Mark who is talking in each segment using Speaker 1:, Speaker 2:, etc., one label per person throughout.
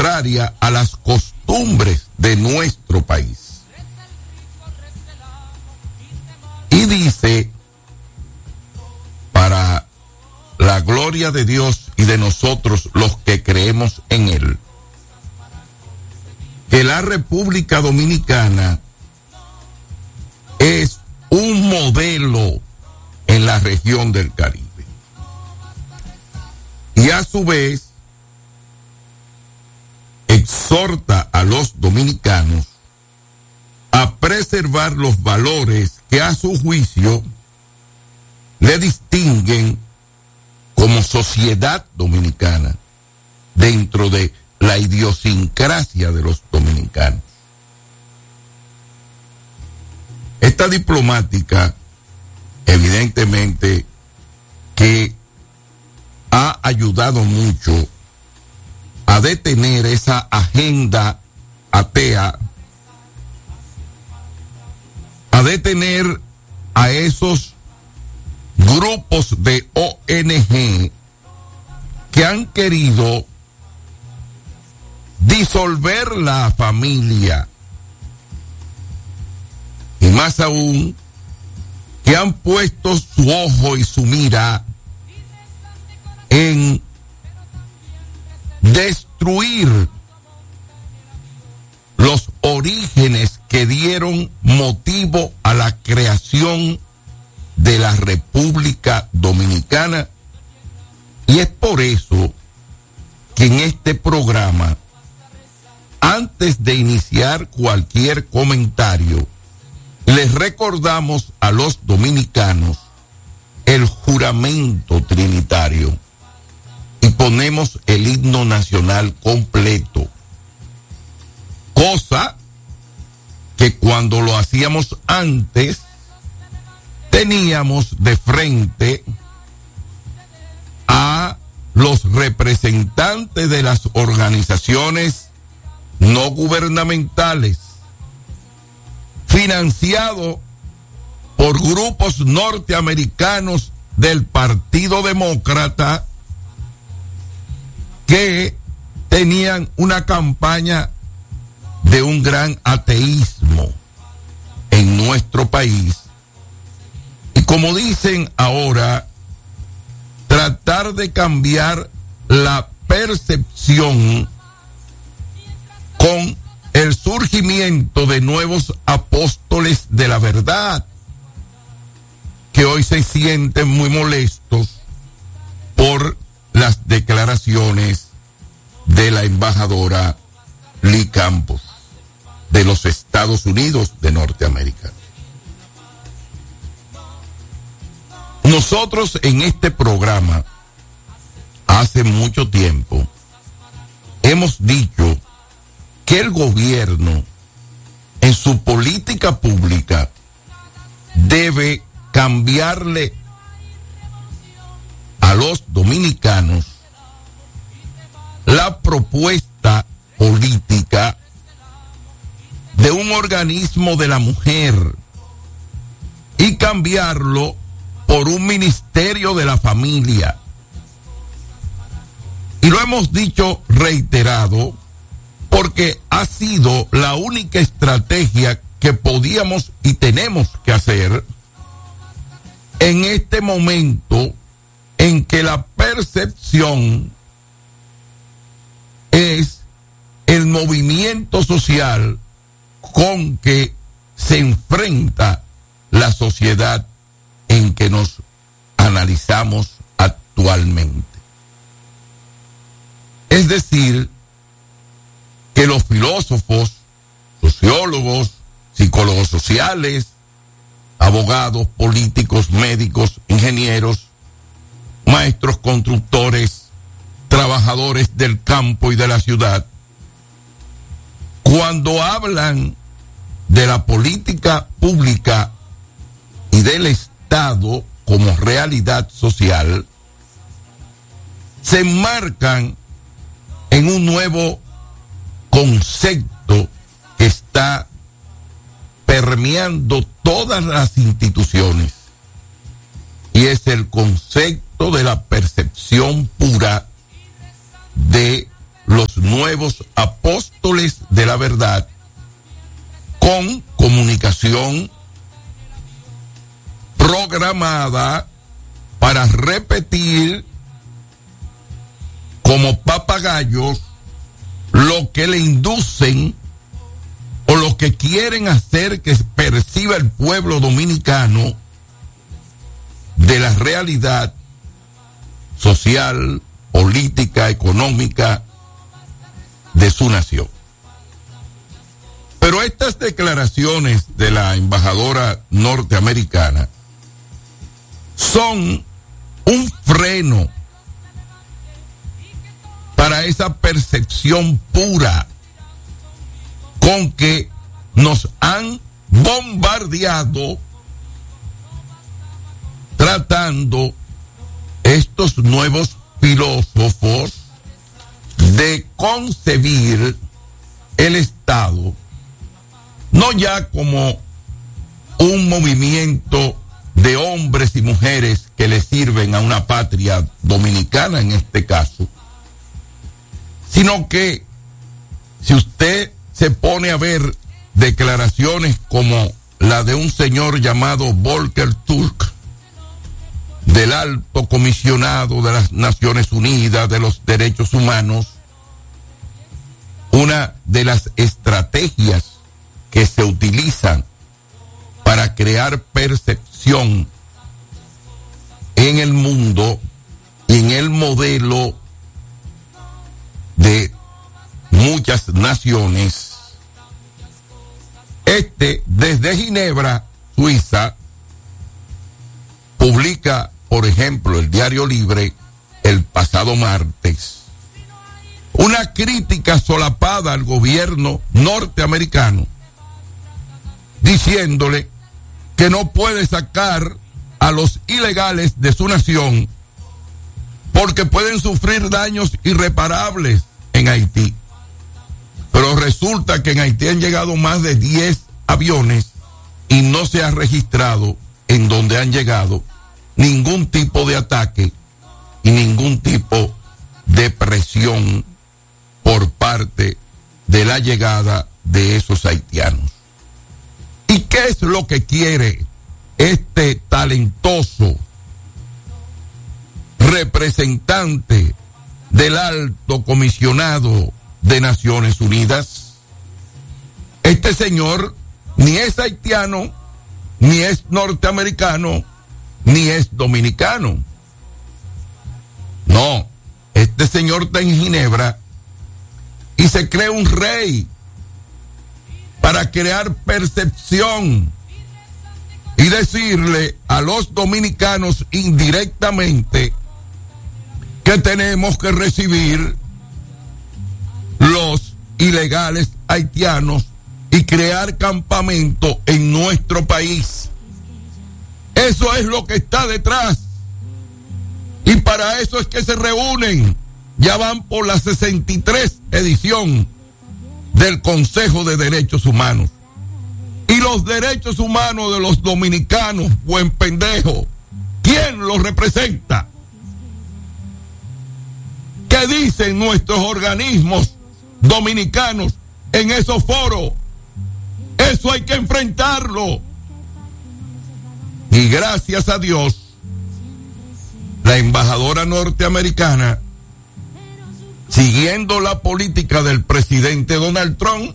Speaker 1: contraria a las costumbres de nuestro país. Y dice, para la gloria de Dios y de nosotros los que creemos en Él, que la República Dominicana es un modelo en la región del Caribe. Y a su vez, exhorta a los dominicanos a preservar los valores que a su juicio le distinguen como sociedad dominicana dentro de la idiosincrasia de los dominicanos. Esta diplomática, evidentemente, que ha ayudado mucho a detener esa agenda atea, a detener a esos grupos de ONG que han querido disolver la familia, y más aún que han puesto su ojo y su mira en destruir los orígenes que dieron motivo a la creación de la República Dominicana. Y es por eso que en este programa, antes de iniciar cualquier comentario, les recordamos a los dominicanos el juramento trinitario y ponemos el himno nacional completo, cosa que cuando lo hacíamos antes teníamos de frente a los representantes de las organizaciones no gubernamentales, financiado por grupos norteamericanos del Partido Demócrata, que tenían una campaña de un gran ateísmo en nuestro país. Y como dicen ahora, tratar de cambiar la percepción con el surgimiento de nuevos apóstoles de la verdad, que hoy se sienten muy molestos por las declaraciones de la embajadora Lee Campos de los Estados Unidos de Norteamérica. Nosotros en este programa, hace mucho tiempo, hemos dicho que el gobierno, en su política pública, debe cambiarle a los dominicanos la propuesta política de un organismo de la mujer y cambiarlo por un ministerio de la familia. Y lo hemos dicho reiterado, porque ha sido la única estrategia que podíamos y tenemos que hacer en este momento en que la percepción es el movimiento social con que se enfrenta la sociedad en que nos analizamos actualmente. Es decir, que los filósofos, sociólogos, psicólogos sociales, abogados, políticos, médicos, ingenieros, maestros constructores, trabajadores del campo y de la ciudad, cuando hablan de la política pública y del Estado como realidad social, se enmarcan en un nuevo concepto que está permeando todas las instituciones, y es el concepto de la percepción pura de los nuevos apóstoles de la verdad con comunicación programada para repetir como papagayos lo que le inducen o lo que quieren hacer que perciba el pueblo dominicano de la realidad social, política, económica de su nación. Pero estas declaraciones de la embajadora norteamericana son un freno para esa percepción pura con que nos han bombardeado tratando estos nuevos filósofos de concebir el Estado no ya como un movimiento de hombres y mujeres que le sirven a una patria dominicana en este caso, sino que si usted se pone a ver declaraciones como la de un señor llamado Volker Turk, del Alto Comisionado de las Naciones Unidas de los Derechos Humanos, una de las estrategias que se utilizan para crear percepción en el mundo y en el modelo de muchas naciones. Desde Ginebra, Suiza, publica, por ejemplo, el Diario Libre el pasado martes una crítica solapada al gobierno norteamericano, diciéndole que no puede sacar a los ilegales de su nación porque pueden sufrir daños irreparables en Haití. Pero resulta que en Haití han llegado más de 10 aviones y no se ha registrado en donde han llegado ningún tipo de ataque y ningún tipo de presión por parte de la llegada de esos haitianos. ¿Y qué es lo que quiere este talentoso representante del Alto Comisionado de Naciones Unidas? Este señor ni es haitiano, ni es norteamericano, ni es dominicano. No, este señor está en Ginebra y se cree un rey para crear percepción y decirle a los dominicanos indirectamente que tenemos que recibir los ilegales haitianos y crear campamento en nuestro país. Eso es lo que está detrás. Y para eso es que se reúnen. Ya van por la 63 edición del Consejo de Derechos Humanos. Y los derechos humanos de los dominicanos, buen pendejo, ¿quién los representa? ¿Qué dicen nuestros organismos dominicanos en esos foros? Eso hay que enfrentarlo. Y gracias a Dios, la embajadora norteamericana, siguiendo la política del presidente Donald Trump,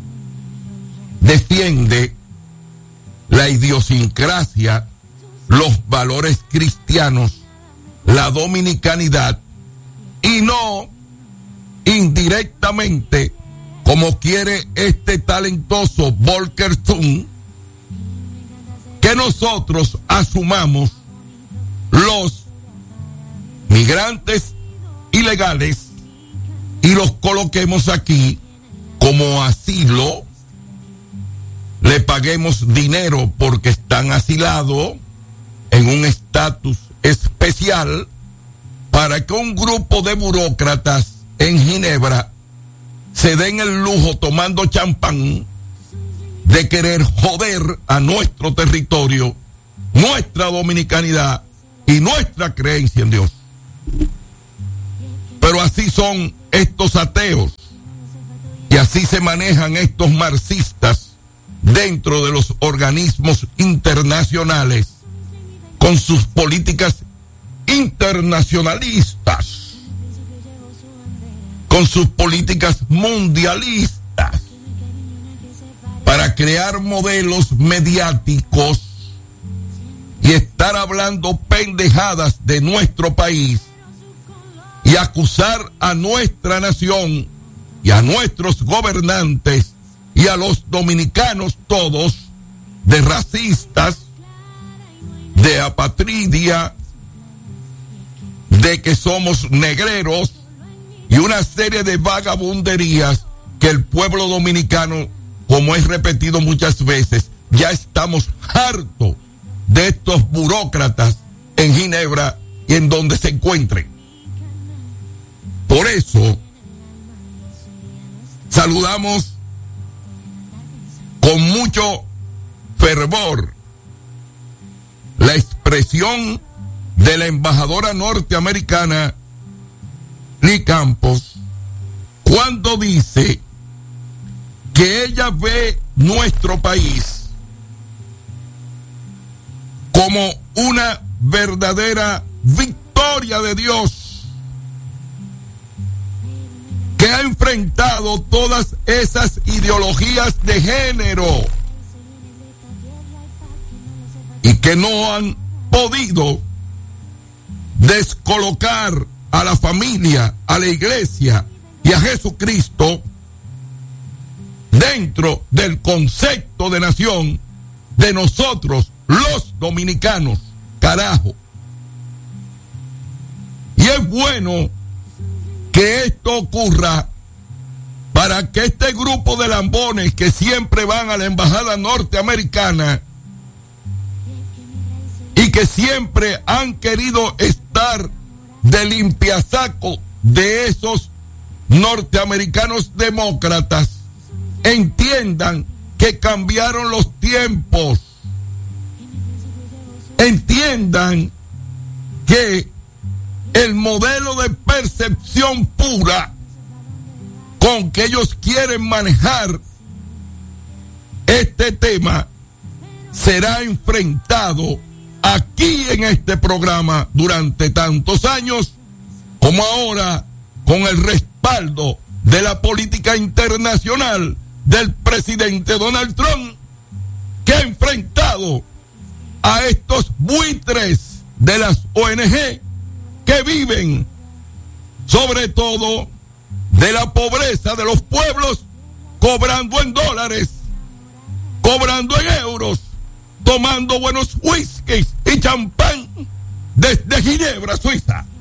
Speaker 1: defiende la idiosincrasia, los valores cristianos, la dominicanidad, y no indirectamente, como quiere este talentoso Volker Turk, que nosotros asumamos los migrantes ilegales y los coloquemos aquí como asilo, le paguemos dinero porque están asilados en un estatus especial para que un grupo de burócratas en Ginebra se den el lujo tomando champán de querer joder a nuestro territorio, nuestra dominicanidad y nuestra creencia en Dios. Pero así son estos ateos. Y así se manejan estos marxistas dentro de los organismos internacionales con sus políticas internacionalistas, con sus políticas mundialistas, para crear modelos mediáticos y estar hablando pendejadas de nuestro país y acusar a nuestra nación y a nuestros gobernantes y a los dominicanos todos de racistas, de apatridia, de que somos negreros y una serie de vagabunderías que el pueblo dominicano, como he repetido muchas veces, ya estamos hartos de estos burócratas en Ginebra y en donde se encuentren. Por eso saludamos con mucho fervor la expresión de la embajadora norteamericana Lee Campos cuando dice que ella ve nuestro país como una verdadera victoria de Dios, que ha enfrentado todas esas ideologías de género y que no han podido descolocar a la familia, a la iglesia y a Jesucristo dentro del concepto de nación de nosotros, los dominicanos, carajo. Y es bueno que esto ocurra para que este grupo de lambones que siempre van a la embajada norteamericana y que siempre han querido estar de limpiasaco de esos norteamericanos demócratas entiendan que cambiaron los tiempos, entiendan que el modelo de percepción pura con que ellos quieren manejar este tema será enfrentado aquí en este programa durante tantos años como ahora con el respaldo de la política internacional del presidente Donald Trump, que ha enfrentado a estos buitres de las ONG que viven sobre todo de la pobreza de los pueblos, cobrando en dólares, cobrando en euros, tomando buenos whiskies y champán desde Ginebra, Suiza.